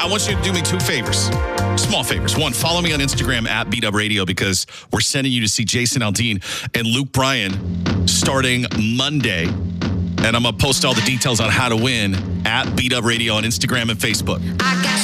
I want you to do me two favors. Small favors. One, follow me on Instagram at Beat Up Radio because we're sending you to see Jason Aldean and Luke Bryan starting Monday. And I'm going to post all the details on how to win at Beat Up Radio on Instagram and Facebook.